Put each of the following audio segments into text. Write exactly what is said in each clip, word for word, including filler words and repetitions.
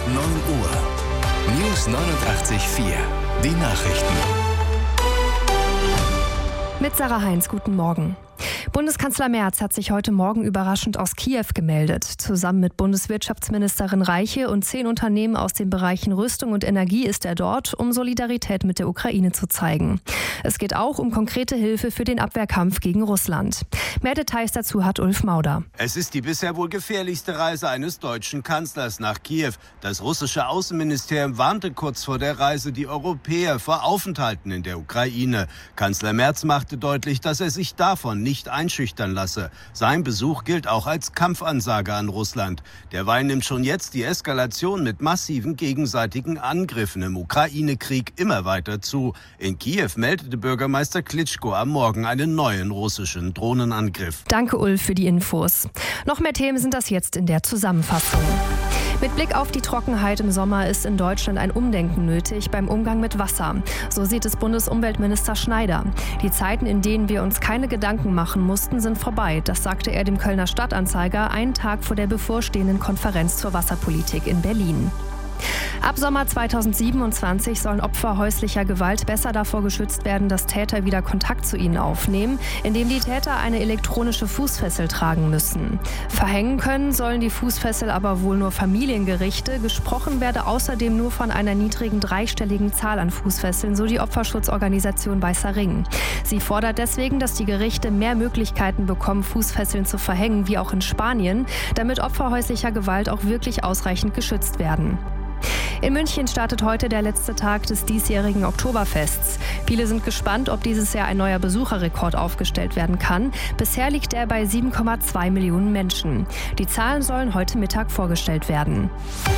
neun Uhr. News neunundachtzig Komma vier. Die Nachrichten. Mit Sarah Heinz, guten Morgen. Bundeskanzler Merz hat sich heute Morgen überraschend aus Kiew gemeldet. Zusammen mit Bundeswirtschaftsministerin Reiche und zehn Unternehmen aus den Bereichen Rüstung und Energie ist er dort, um Solidarität mit der Ukraine zu zeigen. Es geht auch um konkrete Hilfe für den Abwehrkampf gegen Russland. Mehr Details dazu hat Ulf Mauder. Es ist die bisher wohl gefährlichste Reise eines deutschen Kanzlers nach Kiew. Das russische Außenministerium warnte kurz vor der Reise die Europäer vor Aufenthalten in der Ukraine. Kanzler Merz machte deutlich, dass er sich davon nicht einschüchtern lasse. Sein Besuch gilt auch als Kampfansage an Russland. Derweil nimmt schon jetzt die Eskalation mit massiven gegenseitigen Angriffen im Ukraine-Krieg immer weiter zu. In Kiew meldete Bürgermeister Klitschko am Morgen einen neuen russischen Drohnenangriff. Danke, Ulf, für die Infos. Noch mehr Themen sind das jetzt in der Zusammenfassung. Mit Blick auf die Trockenheit im Sommer ist in Deutschland ein Umdenken nötig beim Umgang mit Wasser. So sieht es Bundesumweltminister Schneider. Die Zeiten, in denen wir uns keine Gedanken machen mussten, sind vorbei. Das sagte er dem Kölner Stadtanzeiger einen Tag vor der bevorstehenden Konferenz zur Wasserpolitik in Berlin. Ab Sommer zweitausendsiebenundzwanzig sollen Opfer häuslicher Gewalt besser davor geschützt werden, dass Täter wieder Kontakt zu ihnen aufnehmen, indem die Täter eine elektronische Fußfessel tragen müssen. Verhängen können sollen die Fußfessel aber wohl nur Familiengerichte. Gesprochen werde außerdem nur von einer niedrigen dreistelligen Zahl an Fußfesseln, so die Opferschutzorganisation Weißer Ring. Sie fordert deswegen, dass die Gerichte mehr Möglichkeiten bekommen, Fußfesseln zu verhängen, wie auch in Spanien, damit Opfer häuslicher Gewalt auch wirklich ausreichend geschützt werden. In München startet heute der letzte Tag des diesjährigen Oktoberfests. Viele sind gespannt, ob dieses Jahr ein neuer Besucherrekord aufgestellt werden kann. Bisher liegt er bei sieben Komma zwei Millionen Menschen. Die Zahlen sollen heute Mittag vorgestellt werden.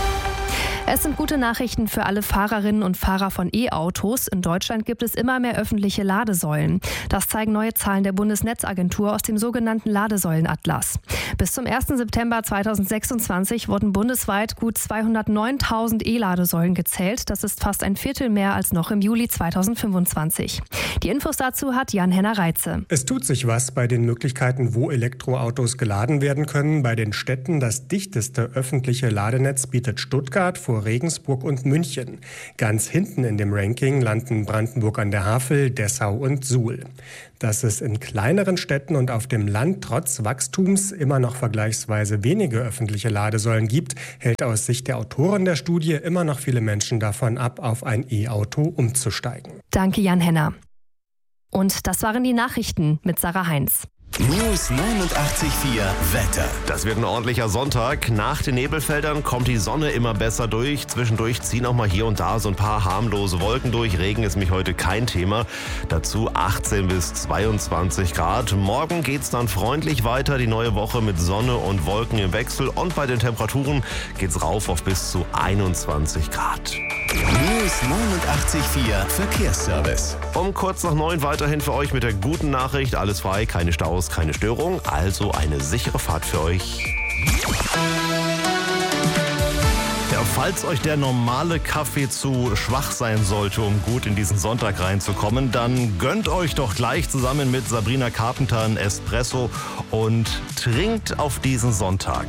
Es sind gute Nachrichten für alle Fahrerinnen und Fahrer von E-Autos. In Deutschland gibt es immer mehr öffentliche Ladesäulen. Das zeigen neue Zahlen der Bundesnetzagentur aus dem sogenannten Ladesäulenatlas. Bis zum ersten September zweitausendsechsundzwanzig wurden bundesweit gut zweihundertneuntausend E-Ladesäulen gezählt. Das ist fast ein Viertel mehr als noch im Juli zweitausendfünfundzwanzig. Die Infos dazu hat Jan-Henner Reitze. Es tut sich was bei den Möglichkeiten, wo Elektroautos geladen werden können. Bei den Städten das dichteste öffentliche Ladenetz bietet Stuttgart vor Regensburg und München. Ganz hinten in dem Ranking landen Brandenburg an der Havel, Dessau und Suhl. Dass es in kleineren Städten und auf dem Land trotz Wachstums immer noch vergleichsweise wenige öffentliche Ladesäulen gibt, hält aus Sicht der Autoren der Studie immer noch viele Menschen davon ab, auf ein E-Auto umzusteigen. Danke, Jan Henner. Und das waren die Nachrichten mit Sarah Heinz. News neunundachtzig Komma vier Wetter. Das wird ein ordentlicher Sonntag. Nach den Nebelfeldern kommt die Sonne immer besser durch. Zwischendurch ziehen auch mal hier und da so ein paar harmlose Wolken durch. Regen ist mich heute kein Thema. Dazu achtzehn bis zweiundzwanzig Grad. Morgen geht's dann freundlich weiter. Die neue Woche mit Sonne und Wolken im Wechsel. Und bei den Temperaturen geht's rauf auf bis zu einundzwanzig Grad. News neunundachtzig Komma vier Verkehrsservice. Um kurz nach neun weiterhin für euch mit der guten Nachricht. Alles frei, keine Staus, keine Störung. Also eine sichere Fahrt für euch. Ja, falls euch der normale Kaffee zu schwach sein sollte, um gut in diesen Sonntag reinzukommen, dann gönnt euch doch gleich zusammen mit Sabrina Carpenter ein Espresso und trinkt auf diesen Sonntag.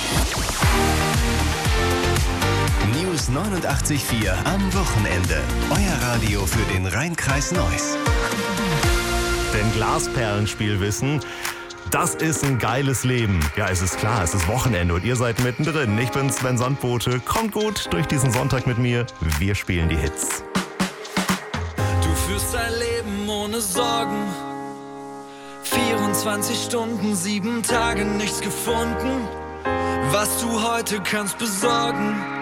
News neunundachtzig Komma vier am Wochenende. Euer Radio für den Rhein-Kreis Neuss. Denn Glasperlenspielwissen, das ist ein geiles Leben. Ja, es ist klar, es ist Wochenende und ihr seid mittendrin. Ich bin Sven Sandbote. Kommt gut durch diesen Sonntag mit mir. Wir spielen die Hits. Du führst dein Leben ohne Sorgen. vierundzwanzig Stunden, sieben Tage, nichts gefunden. Was du heute kannst besorgen.